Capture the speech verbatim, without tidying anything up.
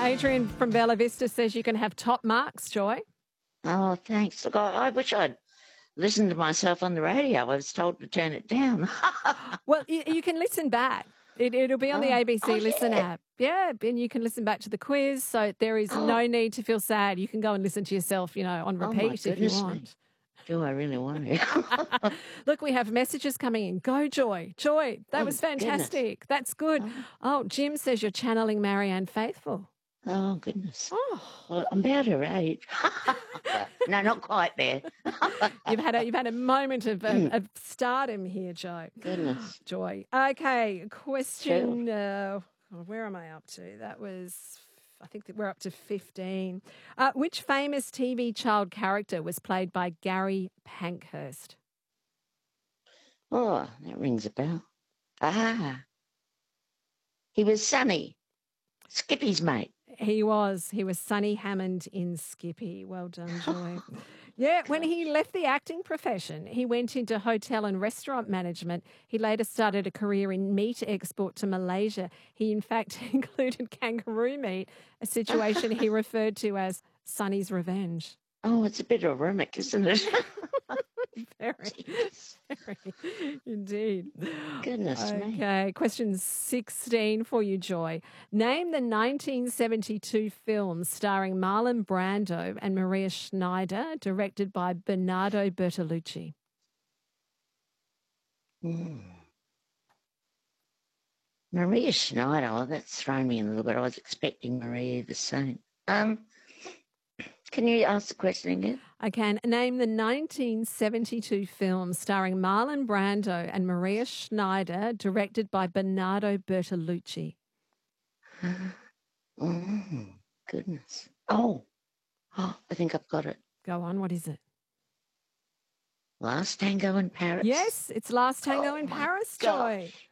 Adrian from Bella Vista says you can have top marks, Joy. Oh, thanks. Look, I, I wish I'd listened to myself on the radio. I was told to turn it down. Well, you, you can listen back. It, it'll be on the Oh, A B C oh, Listen yeah. app. Yeah, and you can listen back to the quiz. So there is Oh. no need to feel sad. You can go and listen to yourself, you know, on Oh, my repeat if you goodness me. want. Do I really want to? Look, we have messages coming in. Go, Joy. Joy, that Oh, was goodness. fantastic. That's good. Oh. Oh, Jim says you're channeling Marianne Faithfull. Oh, goodness. Oh, Well, I'm about her age. No, not quite there. you've had a you've had a moment of, of, of stardom here, Joe. Goodness. Joy. Okay, question. Uh, where am I up to? That was, I think that we're up to fifteen. Uh, which famous T V child character was played by Gary Pankhurst? Oh, that rings a bell. Ah. He was Sonny, Skippy's mate. He was. He was Sonny Hammond in Skippy. Well done, Joy. Yeah, when he left the acting profession, he went into hotel and restaurant management. He later started a career in meat export to Malaysia. He, in fact, included kangaroo meat, a situation he referred to as Sonny's revenge. Oh, it's a bit ironic, isn't it? Very, very, indeed. Goodness me. Okay, question sixteen for you, Joy. Name the nineteen seventy-two film starring Marlon Brando and Maria Schneider, directed by Bernardo Bertolucci. Mm. Maria Schneider, oh, that's thrown me in a little bit. I was expecting Maria the Saint. Um, can you ask the question again? I can. Name the nineteen seventy-two film starring Marlon Brando and Maria Schneider, directed by Bernardo Bertolucci. Oh, goodness. Oh, oh, I think I've got it. Go on, what is it? Last Tango in Paris? Yes, it's Last Tango Oh, in my Paris, gosh. Joy.